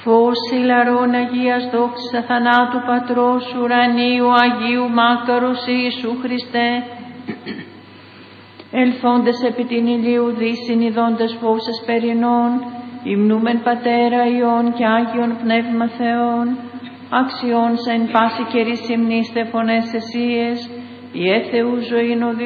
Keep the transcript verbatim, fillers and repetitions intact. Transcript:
Φως ηλαρών Αγίας δόξης αθανάτου Πατρός ουρανίου Αγίου Μάκαρος Ιησού Χριστέ, ελθόντες επί την ηλίου δύσιν ειδώντες φως εσπερινών, υμνούμεν Πατέρα Υιόν και Άγιον Πνεύμα Θεόν, αξιών σε εν πάση καιρή συμνήστε φωνές εσίες, η Θεού ζωήν οδηγούν.